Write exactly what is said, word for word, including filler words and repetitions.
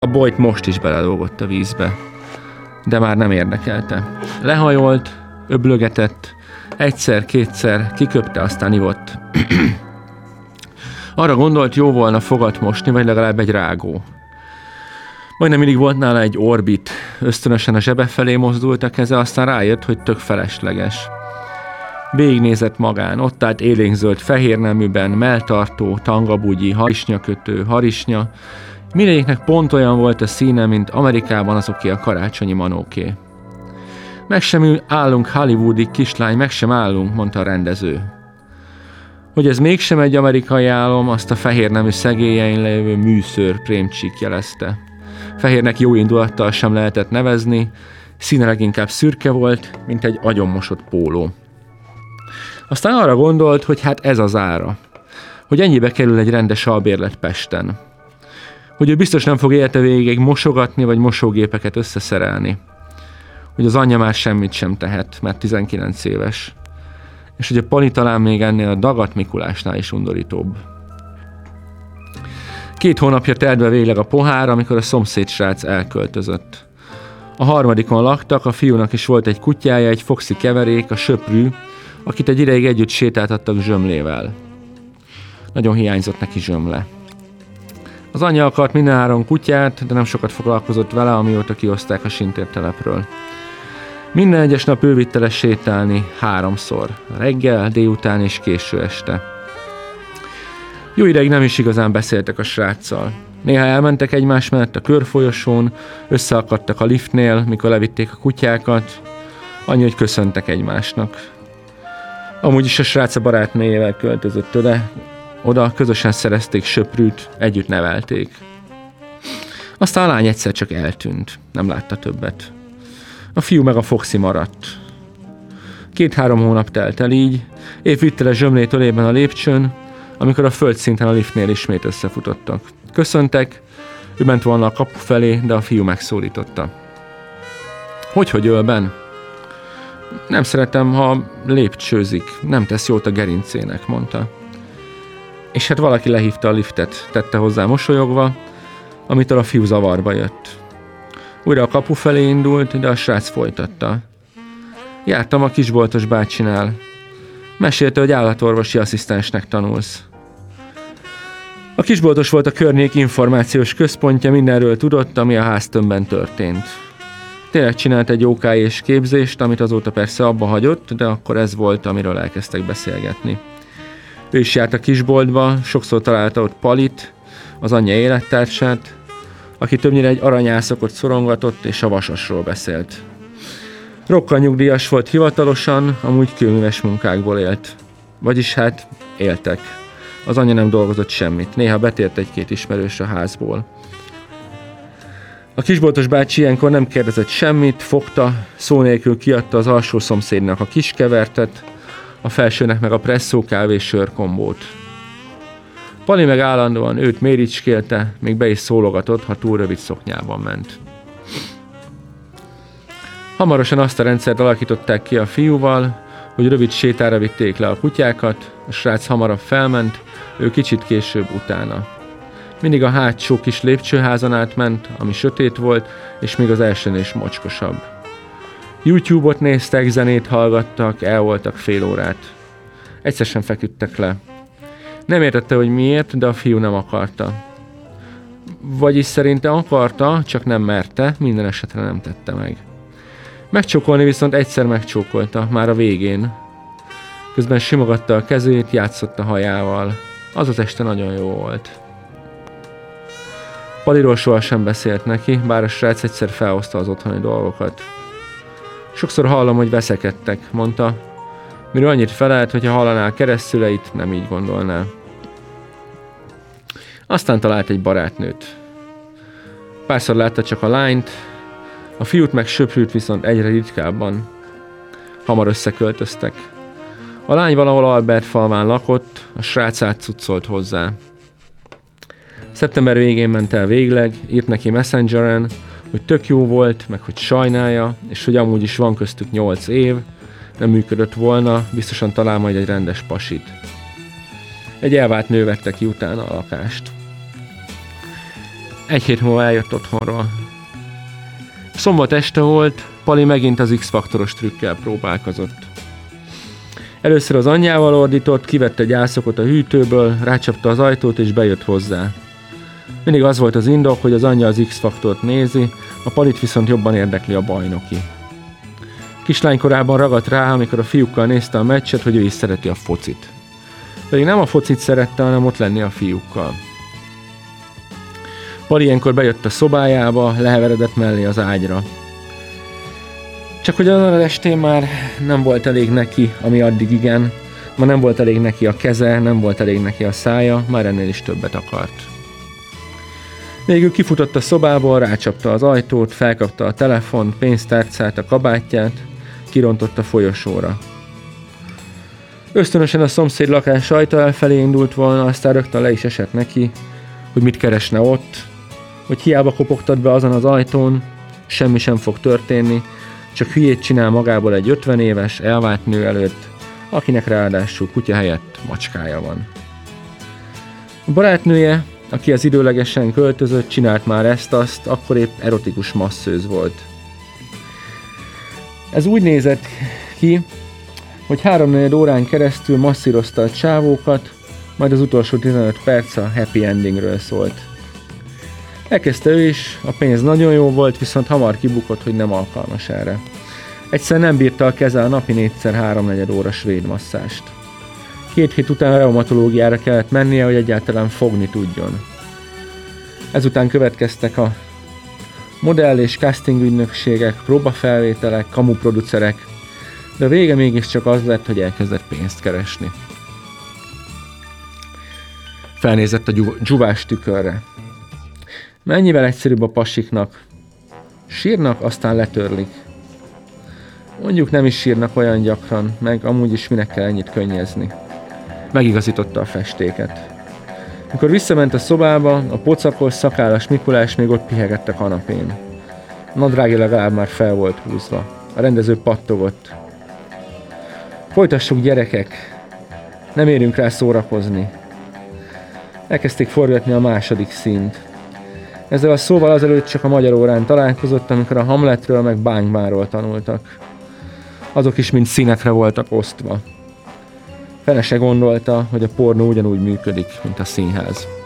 A bolyt most is belelógott a vízbe, de már nem érdekelte. Lehajolt, öblögetett, egyszer-kétszer kiköpte, aztán ivott. Arra gondolt, jó volna fogat mosni, vagy legalább egy rágó. Majdnem mindig volt nála egy Orbit, ösztönösen a zsebe felé mozdult a keze, aztán rájött, hogy tök felesleges. Végignézett magán, ott állt élénkzöld fehérneműben, melltartó, tangabugyi, harisnyakötő, harisnya. Mindegyiknek pont olyan volt a színe, mint Amerikában azoké a karácsonyi manóké. Meg sem állunk hollywoodi kislány, meg sem állunk, mondta a rendező. Hogy ez mégsem egy amerikai álom, azt a fehérnemű szegélyein lévő műszőr prémcsík jelezte. Fehérnek jó indulattal sem lehetett nevezni, színe leginkább szürke volt, mint egy agyonmosott póló. Aztán arra gondolt, hogy hát ez az ára, hogy ennyibe kerül egy rendes albérlet Pesten. Hogy ő biztos nem fog élete végig mosogatni, vagy mosógépeket összeszerelni. Hogy az anyja már semmit sem tehet, mert tizenkilenc éves. És hogy a Pani talán még ennél a Dagat Mikulásnál is undorítóbb. Két hónapja telt be végleg a pohár, amikor a szomszéd srác elköltözött. A harmadikon laktak, a fiúnak is volt egy kutyája, egy foxi keverék, a Söprű, akit egy ideig együtt sétáltattak Zsömlével. Nagyon hiányzott neki Zsömle. Az anyja akart mindenáron kutyát, de nem sokat foglalkozott vele, amióta kihozták a sintértelepről. Minden egyes nap ő vitte le sétálni háromszor, reggel, délután és késő este. Jó ideig nem is igazán beszéltek a sráccal. Néha elmentek egymás mellett a körfolyosón, összeakadtak a liftnél, mikor levitték a kutyákat, annyi, hogy köszöntek egymásnak. Amúgy is a srác a barátnőjével költözött oda, oda közösen szerezték Söprűt, együtt nevelték. Aztán a lány egyszer csak eltűnt, nem látta többet. A fiú meg a foxi maradt. Két-három hónap telt el így, épp vitte le Zsömlét ölében a lépcsőn, amikor a földszinten a liftnél ismét összefutottak. Köszöntek, ő ment volna a kapu felé, de a fiú megszólította. Hogy-hogy ölben? Nem szeretem, ha lépcsőzik, nem tesz jót a gerincének, mondta. És hát valaki lehívta a liftet, tette hozzá mosolyogva, amitől a fiú zavarba jött. Újra a kapu felé indult, de a srác folytatta. Jártam a kisboltos bácsinál. Mesélte, hogy állatorvosi asszisztensnek tanulsz. A kisboltos volt a környék információs központja, mindenről tudott, ami a háztömbben történt. Tényleg csinált egy ó ká és képzést, amit azóta persze abba hagyott, de akkor ez volt, amiről elkezdtek beszélgetni. Ő is járt a kisboltba, sokszor találta ott Palit, az anyja élettársát, aki többnyire egy aranyászokot szorongatott és a vasasról beszélt. Rokkal nyugdíjas volt hivatalosan, amúgy kőműves munkákból élt. Vagyis hát éltek. Az anyja nem dolgozott semmit, néha betért egy-két ismerős a házból. A kisboltos bácsi ilyenkor nem kérdezett semmit, fogta, szó nélkül kiadta az alsó szomszédnak a kiskevertet, a felsőnek meg a presszó kávés sörkombót. Pali meg állandóan őt méricskélte, még be is szólogatott, ha túl rövid szoknyában ment. Hamarosan azt a rendszert alakították ki a fiúval, hogy rövid sétára vitték le a kutyákat, a srác hamarabb felment, ő kicsit később utána. Mindig a hátsó kis lépcsőházon átment, ami sötét volt, és még az elsőn is mocskosabb. YouTube-ot néztek, zenét hallgattak, el voltak fél órát. Egyszer sem feküdtek le. Nem értette, hogy miért, de a fiú nem akarta. Vagyis szerinte akarta, csak nem merte, minden esetre nem tette meg. Megcsókolni viszont egyszer megcsókolta, már a végén. Közben simogatta a kezét, játszott a hajával. Az az este nagyon jó volt. Paliról sohasem beszélt neki, bár a srác egyszer felhozta az otthoni dolgokat. Sokszor hallom, hogy veszekedtek, mondta. Miről annyit felelt, hogyha hallanál keresztszüleit, nem így gondolná. Aztán talált egy barátnőt. Párszor látta csak a lányt, a fiút meg Söprűt viszont egyre ritkábban. Hamar összeköltöztek. A lány valahol Albertfalván lakott, a srác átcuccolt hozzá. Szeptember végén ment el végleg, írt neki Messengeren, hogy tök jó volt, meg hogy sajnálja, és hogy amúgy is van köztük nyolc év, nem működött volna, biztosan talál majd egy rendes pasit. Egy elvált nő vette ki utána a lakást. Egy hét múlva eljött otthonról. Szombat este volt, Pali megint az X-faktoros trükkel próbálkozott. Először az anyjával ordított, kivette gyászokot a hűtőből, rácsapta az ajtót és bejött hozzá. Mindig az volt az indok, hogy az anyja az X-faktort nézi, a Palit viszont jobban érdekli a bajnoki. Kislánykorában ragadt rá, amikor a fiúkkal nézte a meccset, hogy ő is szereti a focit. Pedig nem a focit szerette, hanem ott lenni a fiúkkal. Pali ilyenkor bejött a szobájába, leheveredett mellé az ágyra. Csak hogy azon az estén már nem volt elég neki, ami addig igen, ma nem volt elég neki a keze, nem volt elég neki a szája, már ennél is többet akart. Végül kifutott a szobából, rácsapta az ajtót, felkapta a telefont, pénztárcát, a kabátját, kirontott a folyosóra. Ösztönösen a szomszéd lakás ajta elfelé indult volna, aztán rögtön le is esett neki, hogy mit keresne ott, hogy hiába kopogtat be azon az ajtón, semmi sem fog történni, csak hülyét csinál magából egy ötven éves, elvált nő előtt, akinek ráadásul kutya helyett macskája van. A barátnője, aki az időlegesen költözött, csinált már ezt-azt, akkor épp erotikus masszőz volt. Ez úgy nézett ki, hogy háromnegyed órán keresztül masszírozta a csávókat, majd az utolsó tizenöt perc a happy endingről szólt. Elkezdte ő is, a pénz nagyon jó volt, viszont hamar kibukott, hogy nem alkalmas erre. Egyszer nem bírta a keze a napi négyszer háromnegyed óra svéd masszást. Két hét után a reumatológiára kellett mennie, hogy egyáltalán fogni tudjon. Ezután következtek a modell és casting ügynökségek, próbafelvételek, kamuproducerek, de a vége mégiscsak az lett, hogy elkezdett pénzt keresni. Felnézett a gyú- dzsuvás tükörre. Mennyivel egyszerűbb a pasiknak. Sírnak, aztán letörlik. Mondjuk nem is sírnak olyan gyakran, meg amúgy is minek kell ennyit könnyezni. Megigazította a festéket. Mikor visszament a szobába, a pocakos, szakállas Mikulás még ott pihegett a kanapén. A nadrágja legalább már fel volt húzva. A rendező pattogott. Folytassuk, gyerekek! Nem érünk rá szórakozni. Elkezdték forgatni a második színt. Ezzel a szóval azelőtt csak a magyar órán találkozott, amikor a Hamletről meg Bángbánról tanultak. Azok is mind színekre voltak osztva. Fele se gondolta, hogy a pornó ugyanúgy működik, mint a színház.